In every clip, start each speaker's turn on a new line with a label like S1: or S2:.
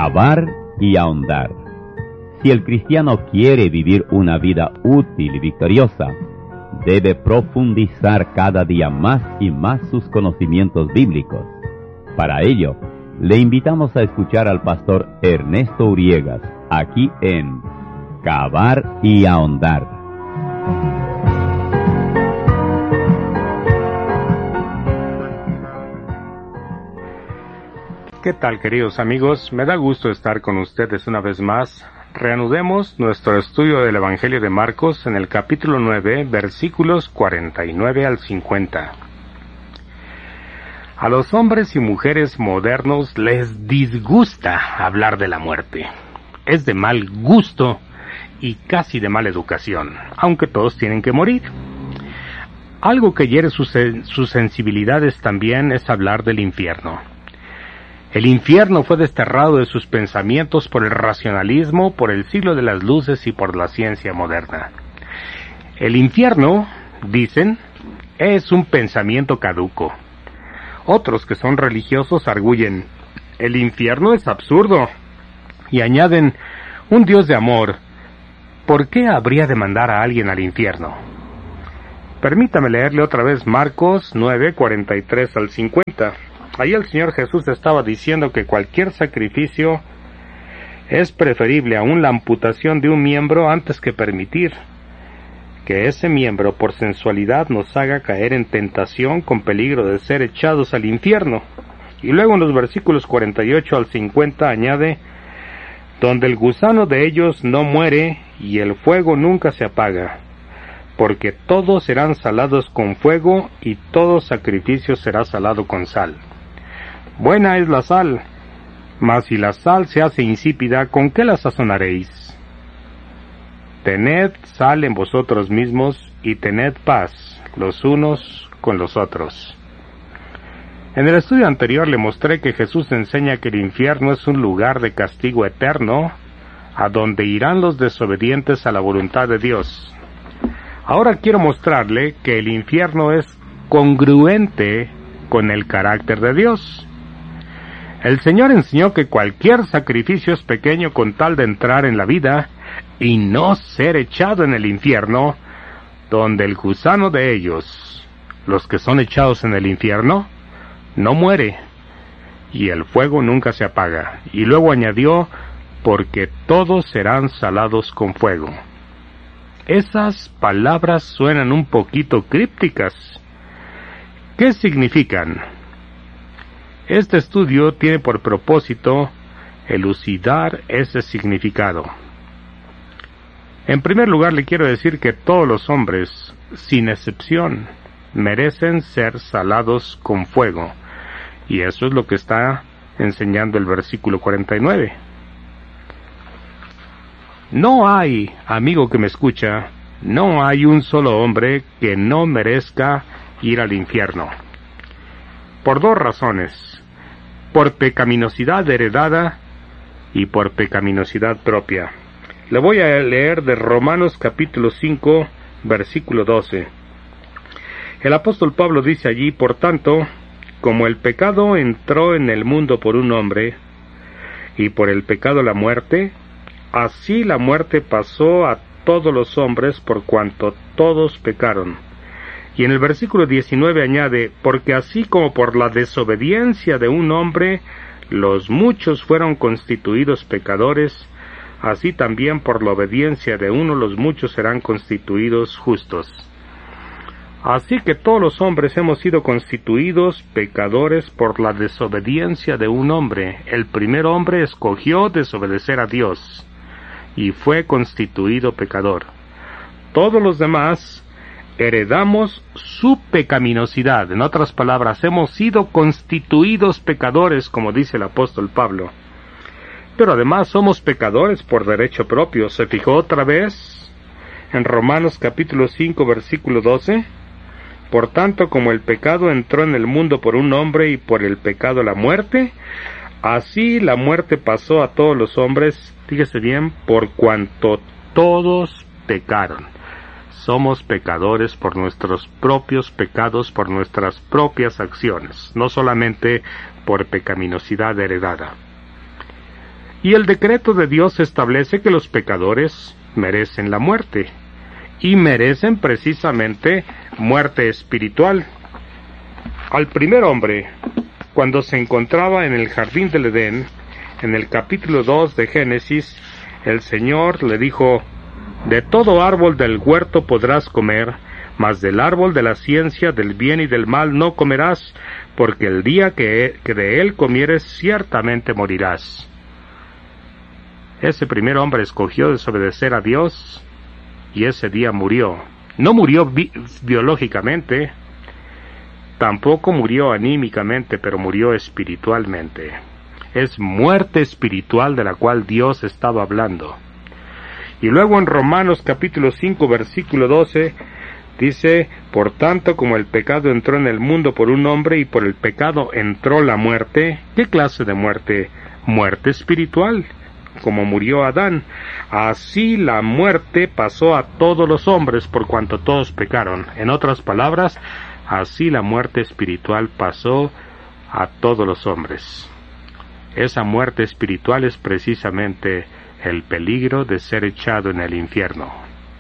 S1: Cavar y ahondar. Si el cristiano quiere vivir una vida útil y victoriosa, debe profundizar cada día más y más sus conocimientos bíblicos. Para ello, le invitamos a escuchar al pastor Ernesto Uriegas, aquí en Cavar y ahondar.
S2: ¿Qué tal, queridos amigos? Me da gusto estar con ustedes una vez más. Reanudemos nuestro estudio del Evangelio de Marcos en el capítulo 9, versículos 49 al 50. A los hombres y mujeres modernos les disgusta hablar de la muerte. Es de mal gusto y casi de mala educación, aunque todos tienen que morir. Algo que hiere sus sensibilidades también es hablar del infierno. El infierno fue desterrado de sus pensamientos por el racionalismo, por el siglo de las luces y por la ciencia moderna. El infierno, dicen, es un pensamiento caduco. Otros que son religiosos arguyen, el infierno es absurdo, y añaden, un Dios de amor, ¿por qué habría de mandar a alguien al infierno? Permítame leerle otra vez Marcos 9, 43 al 50. Ahí el Señor Jesús estaba diciendo que cualquier sacrificio es preferible aún la amputación de un miembro antes que permitir que ese miembro por sensualidad nos haga caer en tentación con peligro de ser echados al infierno. Y luego en los versículos 48 al 50 añade, donde el gusano de ellos no muere y el fuego nunca se apaga, porque todos serán salados con fuego y todo sacrificio será salado con sal. Buena es la sal, mas si la sal se hace insípida, ¿con qué la sazonaréis? Tened sal en vosotros mismos y tened paz los unos con los otros. En el estudio anterior le mostré que Jesús enseña que el infierno es un lugar de castigo eterno, a donde irán los desobedientes a la voluntad de Dios. Ahora quiero mostrarle que el infierno es congruente con el carácter de Dios. El Señor enseñó que cualquier sacrificio es pequeño con tal de entrar en la vida y no ser echado en el infierno, donde el gusano de ellos, los que son echados en el infierno, no muere, y el fuego nunca se apaga. Y luego añadió, porque todos serán salados con fuego. Esas palabras suenan un poquito crípticas. ¿Qué significan? Este estudio tiene por propósito elucidar ese significado. En primer lugar, le quiero decir que todos los hombres, sin excepción, merecen ser salados con fuego. Y eso es lo que está enseñando el versículo 49. No hay, amigo que me escucha, no hay un solo hombre que no merezca ir al infierno. Por dos razones. Por pecaminosidad heredada y por pecaminosidad propia. Le voy a leer de Romanos capítulo 5, versículo 12. El apóstol Pablo dice allí, por tanto, como el pecado entró en el mundo por un hombre, y por el pecado la muerte, así la muerte pasó a todos los hombres por cuanto todos pecaron. Y en el versículo 19 añade, porque así como por la desobediencia de un hombre los muchos fueron constituidos pecadores, así también por la obediencia de uno los muchos serán constituidos justos. Así que todos los hombres hemos sido constituidos pecadores por la desobediencia de un hombre. El primer hombre escogió desobedecer a Dios y fue constituido pecador. Todos los demás heredamos su pecaminosidad. En otras palabras, hemos sido constituidos pecadores, como dice el apóstol Pablo. Pero además somos pecadores por derecho propio. ¿Se fijó otra vez en Romanos capítulo 5, versículo 12? Por tanto, como el pecado entró en el mundo por un hombre y por el pecado la muerte, así la muerte pasó a todos los hombres, fíjese bien, por cuanto todos pecaron. Somos pecadores por nuestros propios pecados, por nuestras propias acciones, no solamente por pecaminosidad heredada. Y el decreto de Dios establece que los pecadores merecen la muerte, y merecen precisamente muerte espiritual. Al primer hombre, cuando se encontraba en el jardín del Edén, en el capítulo 2 de Génesis, el Señor le dijo: «De todo árbol del huerto podrás comer, mas del árbol de la ciencia del bien y del mal no comerás, porque el día que de él comieres ciertamente morirás». Ese primer hombre escogió desobedecer a Dios, y ese día murió. No murió biológicamente, tampoco murió anímicamente, pero murió espiritualmente. Es muerte espiritual de la cual Dios estaba hablando. Y luego en Romanos capítulo 5 versículo 12 dice: «Por tanto, como el pecado entró en el mundo por un hombre, y por el pecado entró la muerte». ¿Qué clase de muerte? Muerte espiritual. Como murió Adán, así la muerte pasó a todos los hombres por cuanto todos pecaron. En otras palabras, así la muerte espiritual pasó a todos los hombres. Esa muerte espiritual es precisamente el peligro de ser echado en el infierno.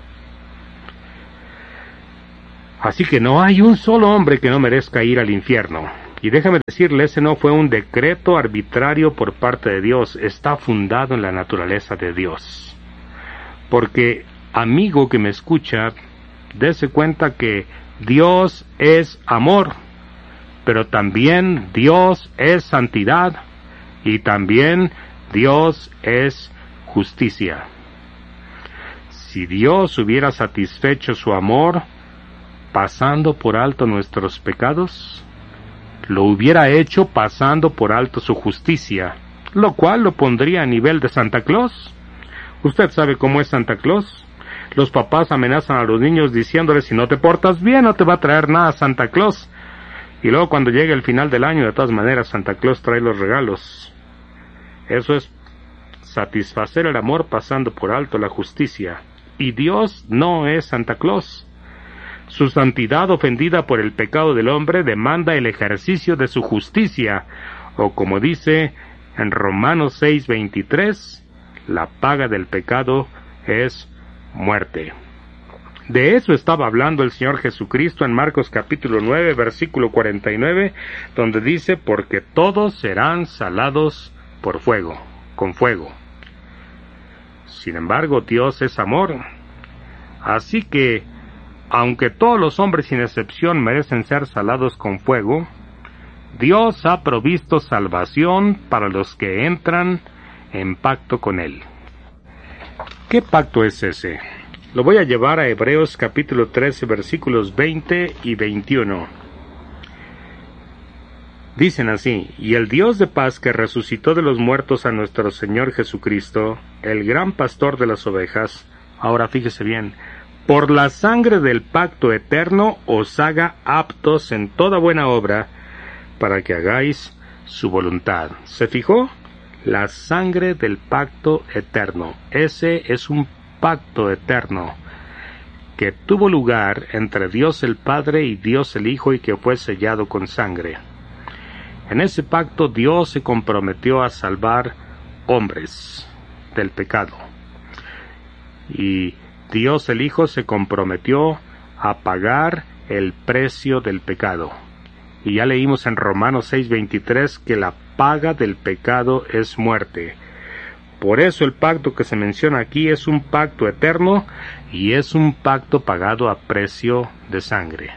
S2: Así que no hay un solo hombre que no merezca ir al infierno. Y déjame decirle, ese no fue un decreto arbitrario por parte de Dios, está fundado en la naturaleza de Dios. Porque, amigo que me escucha, dése cuenta que Dios es amor, pero también Dios es santidad, y también Dios es justicia. Si Dios hubiera satisfecho su amor pasando por alto nuestros pecados, lo hubiera hecho pasando por alto su justicia, lo cual lo pondría a nivel de Santa Claus. ¿Usted sabe cómo es Santa Claus? Los papás amenazan a los niños diciéndoles: si no te portas bien, no te va a traer nada Santa Claus. Y luego cuando llegue el final del año, de todas maneras, Santa Claus trae los regalos. Eso es satisfacer el amor pasando por alto la justicia. Y Dios no es Santa Claus. Su santidad, ofendida por el pecado del hombre, demanda el ejercicio de su justicia, o como dice en Romanos 6:23, la paga del pecado es muerte. De eso estaba hablando el Señor Jesucristo en Marcos capítulo 9, versículo 49, donde dice: «Porque todos serán salados por fuego, con fuego». Sin embargo, Dios es amor. Así que, aunque todos los hombres sin excepción merecen ser salados con fuego, Dios ha provisto salvación para los que entran en pacto con Él. ¿Qué pacto es ese? Lo voy a llevar a Hebreos capítulo 13, versículos 20 y 21. Dicen así: «Y el Dios de paz, que resucitó de los muertos a nuestro Señor Jesucristo, el gran pastor de las ovejas», ahora fíjese bien, «por la sangre del pacto eterno os haga aptos en toda buena obra, para que hagáis su voluntad». ¿Se fijó? La sangre del pacto eterno. Ese es un pacto eterno que tuvo lugar entre Dios el Padre y Dios el Hijo, y que fue sellado con sangre. En ese pacto Dios se comprometió a salvar hombres del pecado, y Dios el Hijo se comprometió a pagar el precio del pecado. Y ya leímos en Romanos 6:23 que la paga del pecado es muerte. Por eso el pacto que se menciona aquí es un pacto eterno, y es un pacto pagado a precio de sangre.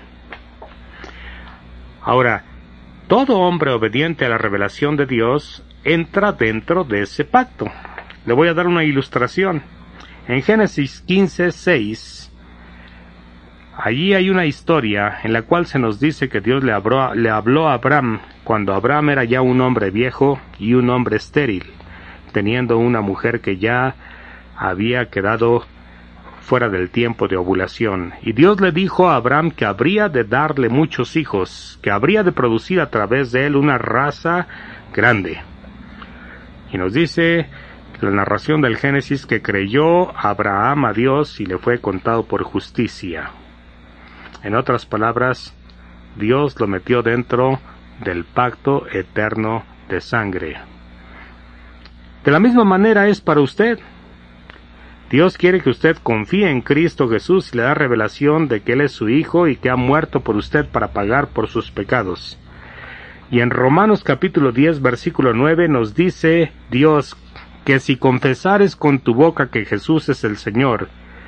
S2: Ahora, todo hombre obediente a la revelación de Dios entra dentro de ese pacto. Le voy a dar una ilustración. En Génesis 15:6, allí hay una historia en la cual se nos dice que Dios le habló a Abraham cuando Abraham era ya un hombre viejo y un hombre estéril, teniendo una mujer que ya había quedado fuera del tiempo de ovulación. Y Dios le dijo a Abraham que habría de darle muchos hijos, que habría de producir a través de él una raza grande. Y nos dice la narración del Génesis que creyó Abraham a Dios y le fue contado por justicia. En otras palabras, Dios lo metió dentro del pacto eterno de sangre. De la misma manera es para usted. Dios quiere que usted confíe en Cristo Jesús y le da revelación de que Él es su Hijo y que ha muerto por usted para pagar por sus pecados. Y en Romanos capítulo 10, versículo 9 nos dice Dios que si confesares con tu boca que Jesús es el Señor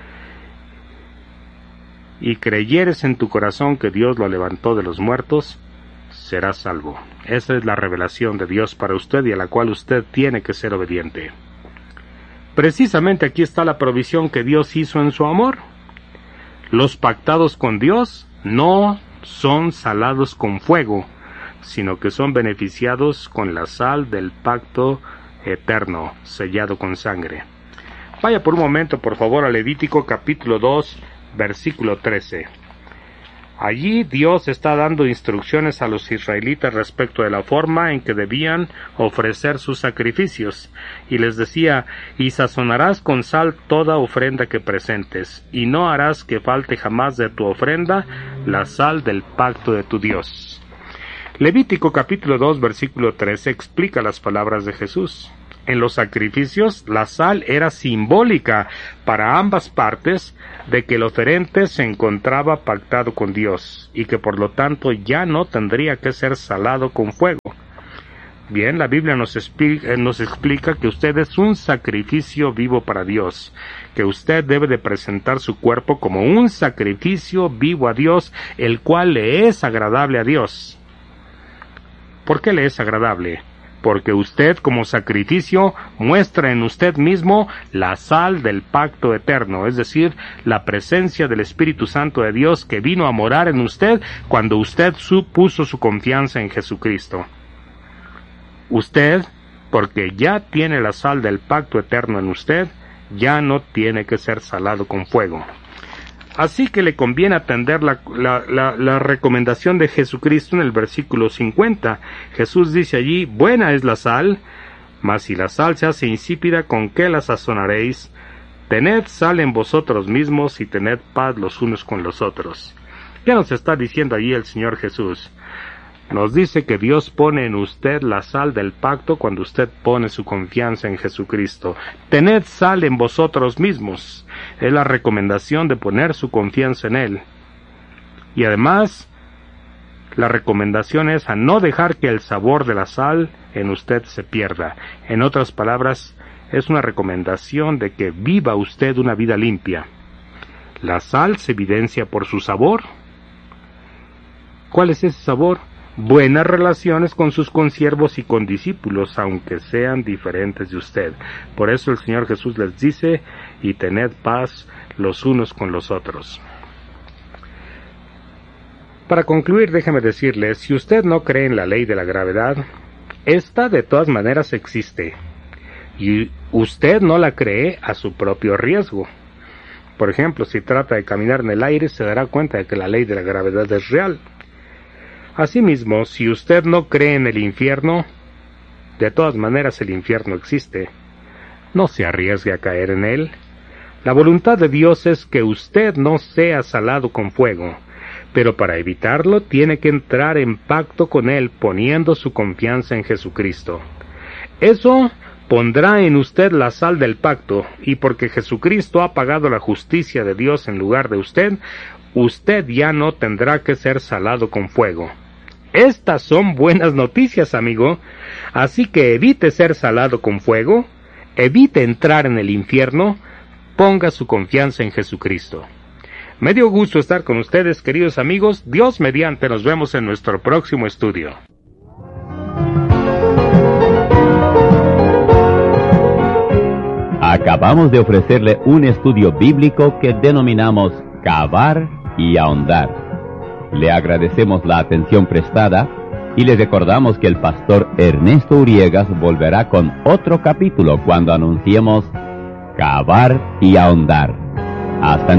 S2: y creyeres en tu corazón que Dios lo levantó de los muertos, serás salvo. Esa es la revelación de Dios para usted y a la cual usted tiene que ser obediente. Precisamente aquí está la provisión que Dios hizo en su amor. Los pactados con Dios no son salados con fuego, sino que son beneficiados con la sal del pacto eterno, sellado con sangre. Vaya por un momento, por favor, a Levítico capítulo 2, versículo 13. Allí Dios está dando instrucciones a los israelitas respecto de la forma en que debían ofrecer sus sacrificios, y les decía: y sazonarás con sal toda ofrenda que presentes, y no harás que falte jamás de tu ofrenda la sal del pacto de tu Dios. Levítico capítulo 2, versículo 13 explica las palabras de Jesús. En los sacrificios, la sal era simbólica para ambas partes de que el oferente se encontraba pactado con Dios y que por lo tanto ya no tendría que ser salado con fuego. Bien, la Biblia nos explica que usted es un sacrificio vivo para Dios, que usted debe de presentar su cuerpo como un sacrificio vivo a Dios, el cual le es agradable a Dios. ¿Por qué le es agradable? Porque usted como sacrificio muestra en usted mismo la sal del pacto eterno, es decir, la presencia del Espíritu Santo de Dios que vino a morar en usted cuando usted puso su confianza en Jesucristo. Usted, porque ya tiene la sal del pacto eterno en usted, ya no tiene que ser salado con fuego. Así que le conviene atender la recomendación de Jesucristo en el versículo 50. Jesús dice allí: buena es la sal, mas si la sal se hace insípida, ¿con qué la sazonaréis? Tened sal en vosotros mismos y tened paz los unos con los otros. ¿Qué nos está diciendo allí el Señor Jesús? Nos dice que Dios pone en usted la sal del pacto cuando usted pone su confianza en Jesucristo. Tened sal en vosotros mismos. Es la recomendación de poner su confianza en Él. Y además, la recomendación es a no dejar que el sabor de la sal en usted se pierda. En otras palabras, es una recomendación de que viva usted una vida limpia. La sal se evidencia por su sabor. ¿Cuál es ese sabor? Buenas relaciones con sus consiervos y con discípulos, aunque sean diferentes de usted. Por eso el Señor Jesús les dice: y tened paz los unos con los otros. Para concluir, déjeme decirles, si usted no cree en la ley de la gravedad, esta de todas maneras existe, y usted no la cree a su propio riesgo. Por ejemplo, si trata de caminar en el aire, se dará cuenta de que la ley de la gravedad es real. Asimismo, si usted no cree en el infierno, de todas maneras el infierno existe. No se arriesgue a caer en él. La voluntad de Dios es que usted no sea salado con fuego, pero para evitarlo tiene que entrar en pacto con Él poniendo su confianza en Jesucristo. Eso pondrá en usted la sal del pacto, y porque Jesucristo ha pagado la justicia de Dios en lugar de usted, usted ya no tendrá que ser salado con fuego. Estas son buenas noticias, amigo. Así que evite ser salado con fuego, evite entrar en el infierno, ponga su confianza en Jesucristo. Me dio gusto estar con ustedes, queridos amigos. Dios mediante, nos vemos en nuestro próximo estudio.
S1: Acabamos de ofrecerle un estudio bíblico que denominamos Cavar y Ahondar. Le agradecemos la atención prestada y le recordamos que el pastor Ernesto Uriegas volverá con otro capítulo cuando anunciemos Cavar y Ahondar. Hasta